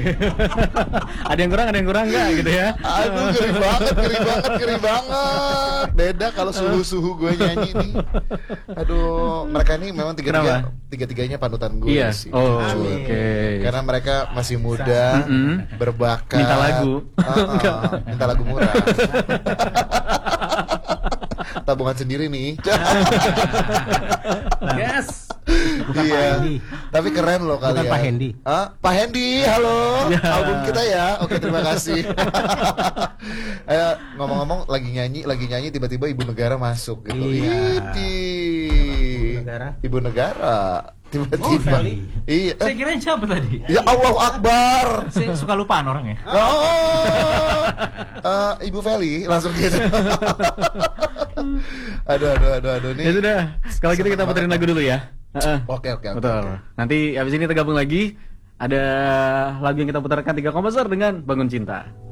Ada yang kurang nggak gitu ya? Aduh, ngeri banget. Beda kalau suhu gue nyanyi nih. Aduh, mereka ini memang tiga-tiganya panutan gue sih. Oh, oke. Karena mereka masih muda, berbakat. Minta lagu. Minta lagu murah. Tabungan sendiri nih. Yes. Bukan Pak Hendy. Tapi keren loh kalian. Bukan Pak Hendy. Pak Hendy, halo. Album kita ya. Oke, terima kasih. Ngomong-ngomong lagi nyanyi tiba-tiba Ibu Negara masuk gitu. Ibu Negara. Tiba-tiba. Iya. Saya kira siapa tadi? Ya Allahu Akbar. Saya suka lupaan orangnya. Ibu Feli langsung gitu. Aduh nih. Ya sudah. Kalau gitu kita puterin lagu dulu ya. Oke. Betul. Nanti abis ini kita gabung lagi. Ada lagu yang kita putarkan 3 komposer dengan Bangun Cinta.